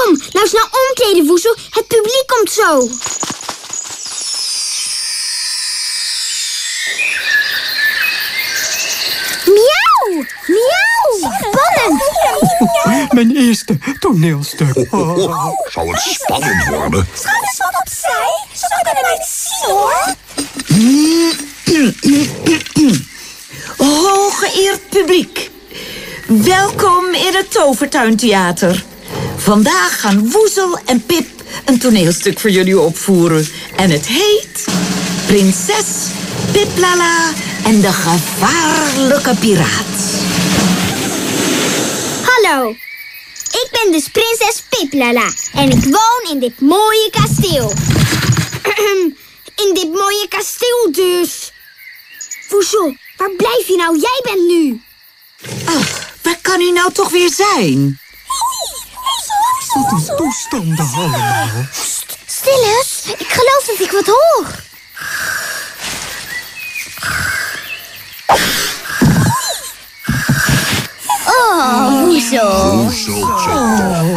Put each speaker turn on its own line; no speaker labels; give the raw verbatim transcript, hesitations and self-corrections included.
Kom, nou snel omkleden, Woezel. Het publiek komt zo. Miauw! Miauw! Spannend!
Mijn eerste toneelstuk. Oh.
Oh, zou het spannend worden?
Schouders wat opzij. Zo kunnen wij het zien, hoor.
Hooggeëerd publiek. Welkom in het Tovertuintheater. Vandaag gaan Woezel en Pip een toneelstuk voor jullie opvoeren. En het heet Prinses Piplala en de gevaarlijke piraat.
Hallo, ik ben dus prinses Piplala en ik woon in dit mooie kasteel. In dit mooie kasteel dus. Woezel, waar blijf je nou? Jij bent nu.
Ach, waar kan hij nou toch weer zijn?
Wat een toestanden allemaal.
Stil eens, ik geloof dat ik wat hoor. Oh, Woezel.
Woezeltje.